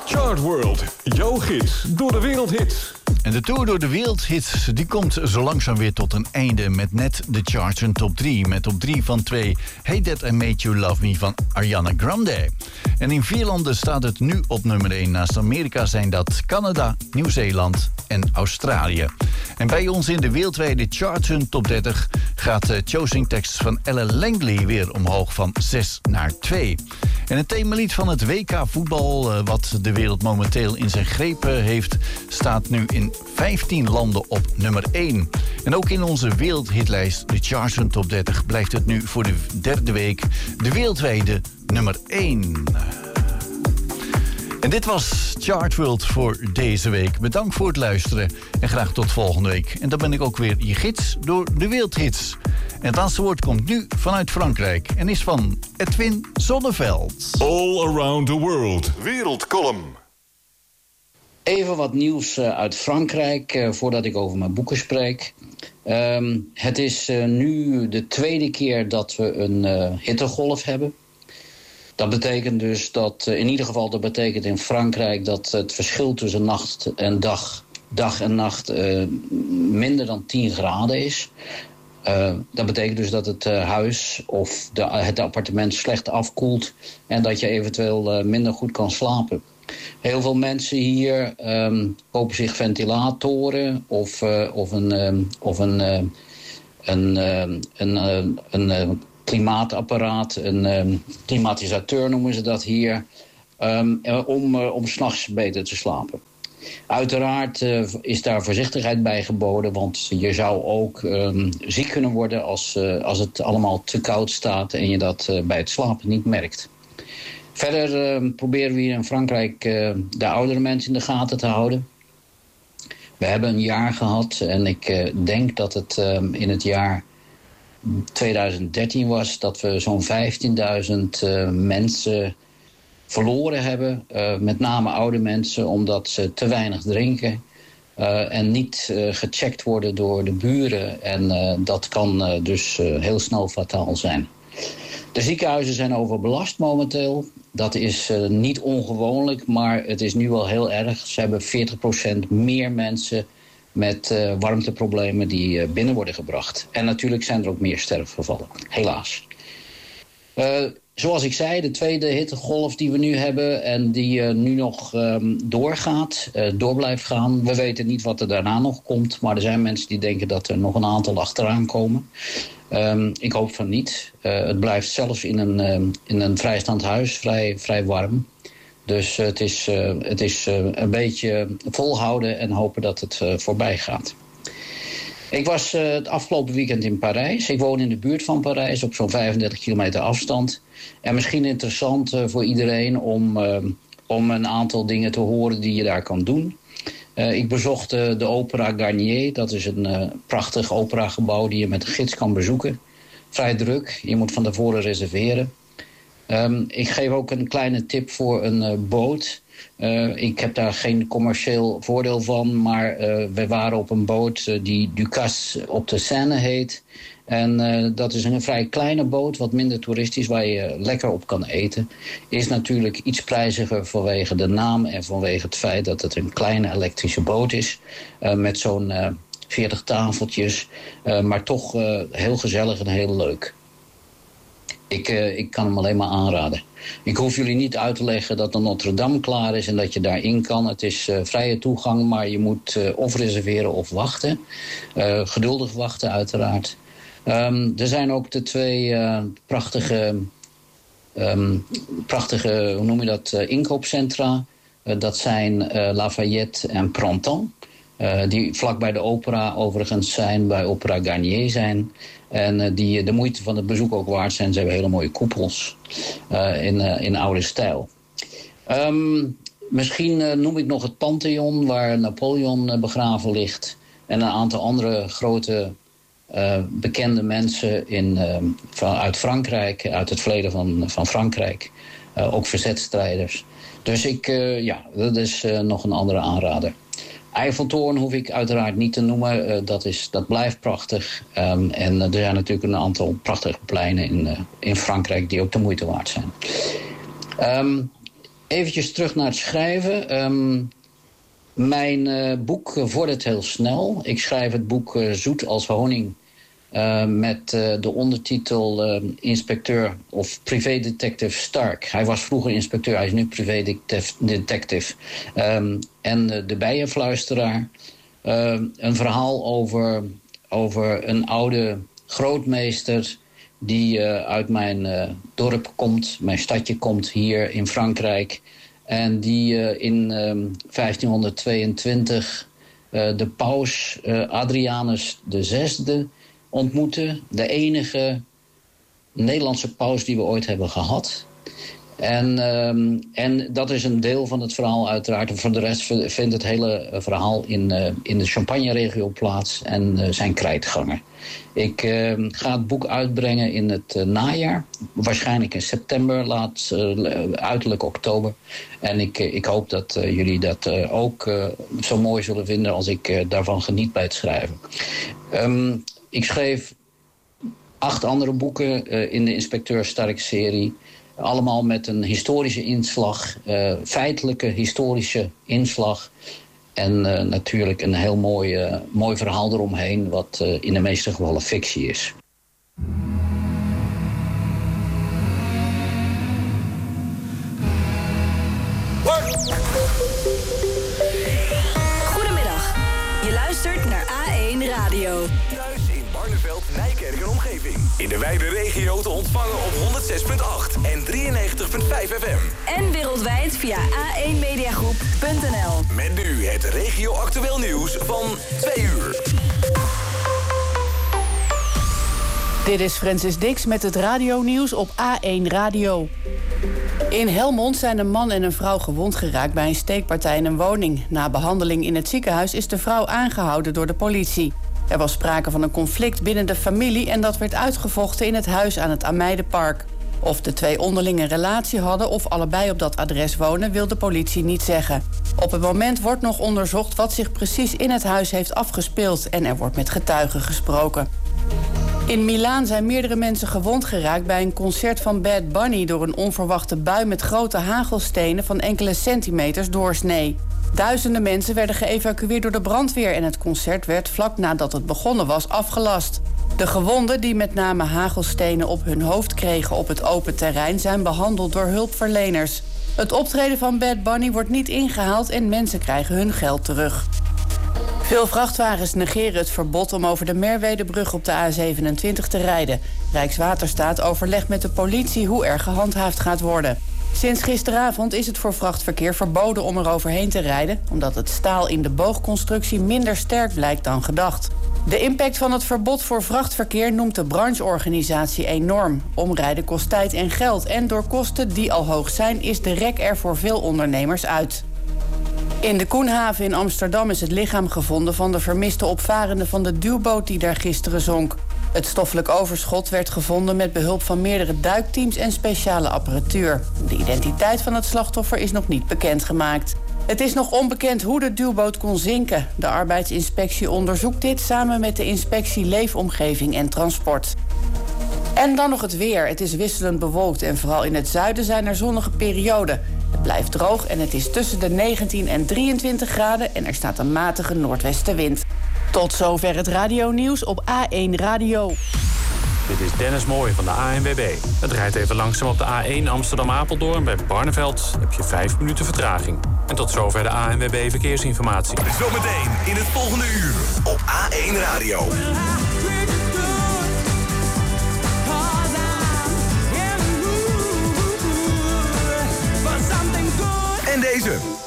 Chartworld, jouw gids door de wereldhits. En de tour door de wereldhits die komt zo langzaam weer tot een einde met net de charts een top 3. Met op 3 van 2 Hey That I Made You Love Me van Ariana Grande. En in 4 landen staat het nu op nummer 1. Naast Amerika zijn dat Canada, Nieuw-Zeeland en Australië. En bij ons in de wereldwijde charts een top 30 gaat de Choosing Text van Ella Langley weer omhoog van 6 naar 2. En het themalied van het WK voetbal, wat de wereld momenteel in zijn greep heeft, staat nu in 15 landen op nummer 1. En ook in onze wereldhitlijst, de Charts Top 30, blijft het nu voor de derde week de wereldwijde nummer 1. En dit was Chartworld voor deze week. Bedankt voor het luisteren en graag tot volgende week. En dan ben ik ook weer je gids door de wereldhits. En het laatste woord komt nu vanuit Frankrijk en is van Edwin Zonneveld. All Around the World, Wereldcolumn. Even wat nieuws uit Frankrijk, voordat ik over mijn boeken spreek. Het is nu de tweede keer dat we een hittegolf hebben. Dat betekent dus dat, in ieder geval dat betekent in Frankrijk, dat het verschil tussen nacht en dag en nacht minder dan 10 graden is. Dat betekent dus dat het huis of het appartement slecht afkoelt en dat je eventueel minder goed kan slapen. Heel veel mensen hier kopen zich ventilatoren of een klimaatapparaat, een klimatisateur noemen ze dat hier, om 's nachts beter te slapen. Uiteraard is daar voorzichtigheid bij geboden, want je zou ook ziek kunnen worden als het allemaal te koud staat en je dat bij het slapen niet merkt. Verder proberen we hier in Frankrijk de oudere mensen in de gaten te houden. We hebben een jaar gehad en ik denk dat het in het jaar 2013 was dat we zo'n 15.000 mensen verloren hebben. Met name oude mensen, omdat ze te weinig drinken en niet gecheckt worden door de buren. En dat kan dus heel snel fataal zijn. De ziekenhuizen zijn overbelast momenteel. Dat is niet ongewoonlijk, maar het is nu wel heel erg. Ze hebben 40% meer mensen met warmteproblemen die binnen worden gebracht. En natuurlijk zijn er ook meer sterfgevallen, helaas. Zoals ik zei, de tweede hittegolf die we nu hebben en die nu nog door blijft gaan. We weten niet wat er daarna nog komt, maar er zijn mensen die denken dat er nog een aantal achteraan komen. Ik hoop van niet. Het blijft zelfs in een vrijstaand huis vrij warm. Dus het is een beetje volhouden en hopen dat het voorbij gaat. Ik was het afgelopen weekend in Parijs. Ik woon in de buurt van Parijs op zo'n 35 kilometer afstand. En misschien interessant voor iedereen om een aantal dingen te horen die je daar kan doen. Ik bezocht de Opera Garnier. Dat is een prachtig operagebouw die je met een gids kan bezoeken. Vrij druk. Je moet van tevoren reserveren. Ik geef ook een kleine tip voor een boot. Ik heb daar geen commercieel voordeel van, maar we waren op een boot die Ducasse op de Seine heet. En dat is een vrij kleine boot, wat minder toeristisch, waar je lekker op kan eten. Is natuurlijk iets prijziger vanwege de naam en vanwege het feit dat het een kleine elektrische boot is. Met zo'n 40 tafeltjes, maar toch heel gezellig en heel leuk. Ik kan hem alleen maar aanraden. Ik hoef jullie niet uit te leggen dat de Notre-Dame klaar is en dat je daarin kan. Het is vrije toegang, maar je moet of reserveren of wachten. Geduldig wachten uiteraard. Er zijn ook de twee prachtige, hoe noem je dat, inkoopcentra. Dat zijn Lafayette en Printemps. Die vlak bij de opera overigens zijn, bij Opera Garnier zijn. En die de moeite van het bezoek ook waard zijn. Ze hebben hele mooie koepels in oude stijl. Misschien noem ik nog het Pantheon, waar Napoleon begraven ligt. En een aantal andere grote bekende mensen uit Frankrijk, uit het verleden van Frankrijk. Ook verzetstrijders. Dus dat is nog een andere aanrader. Eiffeltoren hoef ik uiteraard niet te noemen. Dat blijft prachtig. En er zijn natuurlijk een aantal prachtige pleinen in Frankrijk die ook de moeite waard zijn. Eventjes terug naar het schrijven. Mijn boek vordert heel snel. Ik schrijf het boek Zoet als honing. Met de ondertitel inspecteur of privédetective Stark. Hij was vroeger inspecteur, hij is nu privédetective. En de bijenfluisteraar. Een verhaal over een oude grootmeester die uit mijn dorp komt, mijn stadje komt hier in Frankrijk. En die in 1522 de paus Adrianus VI ontmoette. De enige Nederlandse paus die we ooit hebben gehad. En dat is een deel van het verhaal uiteraard. En voor de rest vindt het hele verhaal in de Champagne-regio plaats en zijn krijtgangen. Ik ga het boek uitbrengen in het najaar. Waarschijnlijk in september, uiterlijk oktober. En ik hoop dat jullie dat ook zo mooi zullen vinden als ik daarvan geniet bij het schrijven. Ik schreef 8 andere boeken in de Inspecteur Stark-serie. Allemaal met een historische inslag, feitelijke historische inslag. En natuurlijk een heel mooi verhaal eromheen, wat in de meeste gevallen fictie is. Goedemiddag, je luistert naar A1 Radio. Thuis in Barneveld, Nijkerk en omgeving. In de wijde regio te ontvangen op 106.8 en 93.5 FM. En wereldwijd via a1mediagroep.nl. Met nu het regio-actueel nieuws van 2 uur. Dit is Francis Dix met het radionieuws op A1 Radio. In Helmond zijn een man en een vrouw gewond geraakt bij een steekpartij in een woning. Na behandeling in het ziekenhuis is de vrouw aangehouden door de politie. Er was sprake van een conflict binnen de familie en dat werd uitgevochten in het huis aan het Ameidenpark. Of de 2 onderling een relatie hadden of allebei op dat adres wonen, wil de politie niet zeggen. Op het moment wordt nog onderzocht wat zich precies in het huis heeft afgespeeld en er wordt met getuigen gesproken. In Milaan zijn meerdere mensen gewond geraakt bij een concert van Bad Bunny door een onverwachte bui met grote hagelstenen van enkele centimeters doorsnee. Duizenden mensen werden geëvacueerd door de brandweer en het concert werd vlak nadat het begonnen was afgelast. De gewonden die met name hagelstenen op hun hoofd kregen op het open terrein zijn behandeld door hulpverleners. Het optreden van Bad Bunny wordt niet ingehaald en mensen krijgen hun geld terug. Veel vrachtwagens negeren het verbod om over de Merwedebrug op de A27 te rijden. Rijkswaterstaat overlegt met de politie hoe er gehandhaafd gaat worden. Sinds gisteravond is het voor vrachtverkeer verboden om er overheen te rijden, omdat het staal in de boogconstructie minder sterk blijkt dan gedacht. De impact van het verbod voor vrachtverkeer noemt de brancheorganisatie enorm. Omrijden kost tijd en geld en door kosten die al hoog zijn is de rek er voor veel ondernemers uit. In de Koenhaven in Amsterdam is het lichaam gevonden van de vermiste opvarende van de duwboot die daar gisteren zonk. Het stoffelijk overschot werd gevonden met behulp van meerdere duikteams en speciale apparatuur. De identiteit van het slachtoffer is nog niet bekendgemaakt. Het is nog onbekend hoe de duwboot kon zinken. De arbeidsinspectie onderzoekt dit samen met de inspectie Leefomgeving en Transport. En dan nog het weer. Het is wisselend bewolkt en vooral in het zuiden zijn er zonnige perioden. Het blijft droog en het is tussen de 19 en 23 graden en er staat een matige noordwestenwind. Tot zover het radionieuws op A1 Radio. Dit is Dennis Mooij van de ANWB. Het rijdt even langzaam op de A1 Amsterdam-Apeldoorn. Bij Barneveld heb je 5 minuten vertraging. En tot zover de ANWB Verkeersinformatie. Zometeen in het volgende uur op A1 Radio. En deze.